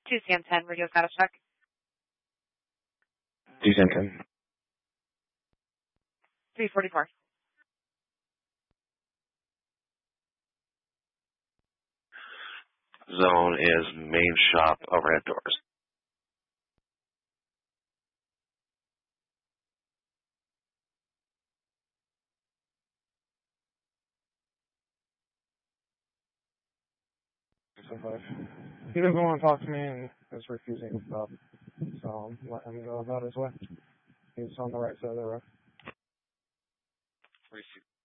2 Sam 10, radio status check. 2 Sam 10. 344. Zone is main shop, overhead doors. He doesn't want to talk to me and is refusing to stop. So let him go about his way. He's on the right side of the road.